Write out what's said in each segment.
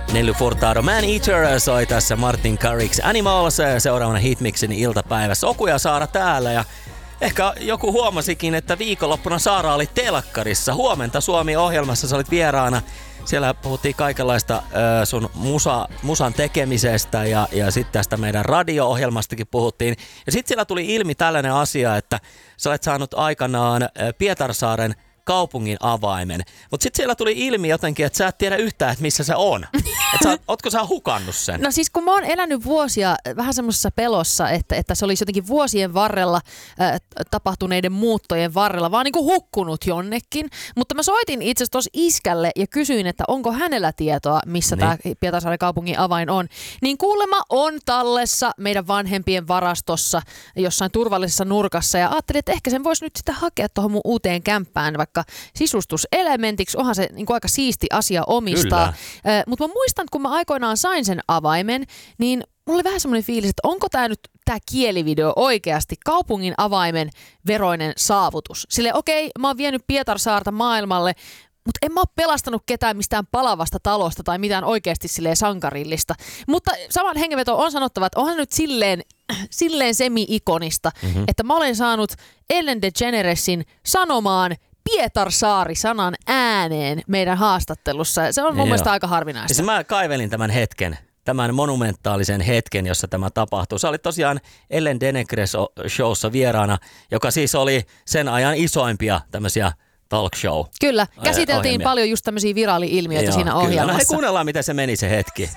Nelly Furtado Man Eater soi tässä Martin Garrix Animals seuraavana Hitmixin iltapäivässä. Oku ja Saara täällä ja ehkä joku huomasikin, että viikonloppuna Saara oli telkkarissa. Huomenta Suomi-ohjelmassa sä olit vieraana. Siellä puhuttiin kaikenlaista sun musan tekemisestä ja sitten tästä meidän radio-ohjelmastakin puhuttiin. Ja sitten siellä tuli ilmi tällainen asia, että sä olet saanut aikanaan Pietarsaaren kaupungin avaimen. Mutta sitten siellä tuli ilmi jotenkin, että sä et tiedä yhtään, että missä se on. Ootko sä hukannut sen? No siis kun mä oon elänyt vuosia vähän semmoisessa pelossa, että se olisi jotenkin vuosien varrella tapahtuneiden muuttojen varrella vaan niinku hukkunut jonnekin. Mutta mä soitin itse asiassa tuossa iskälle ja kysyin, että onko hänellä tietoa, missä tämä Pietarsaaren kaupungin avain on. Niin kuulemma on tallessa meidän vanhempien varastossa jossain turvallisessa nurkassa ja ajattelin, että ehkä sen voisi nyt sitten hakea tuohon mun uuteen kämppään vaikka sisustuselementiksi. Onhan se niin kuin aika siisti asia omistaa. Mutta mä muistan, kun mä aikoinaan sain sen avaimen, niin mulla oli vähän semmoinen fiilis, että onko tämä nyt tämä kielivideo oikeasti kaupungin avaimen veroinen saavutus. Silleen okei, mä oon vienyt Pietarsaarta maailmalle, mutta en mä ole pelastanut ketään mistään palavasta talosta tai mitään oikeasti silleen sankarillista. Mutta saman hengenveto on sanottava, että onhan nyt silleen semi-ikonista, että mä olen saanut Ellen DeGeneresin sanomaan Pietarsaari-sanan ääneen meidän haastattelussa. Se on mun mielestä aika harvinaista. Ja mä kaivelin tämän monumentaalisen hetken, jossa tämä tapahtuu. Sä olit tosiaan Ellen DeGeneres showssa vieraana, joka siis oli sen ajan isoimpia tämmöisiä talk show. Kyllä, käsiteltiin paljon just tämmöisiä viraali-ilmiöitä siinä ohjelmassa. No kuunnellaan, miten se meni se hetki.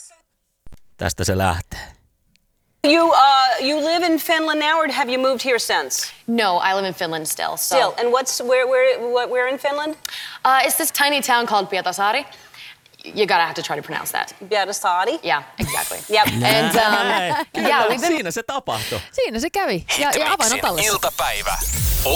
Tästä se lähtee. You live in Finland now, or have you moved here since? No, I live in Finland still. Still, and where in Finland? It's this tiny town called Pietarsaari. You gotta have to try to pronounce that. Pietarsaari? Yeah, exactly. Yep. And Siinä se tapahtui. Siinä se kävi. Ja avain on tallessa. Iltapäivä.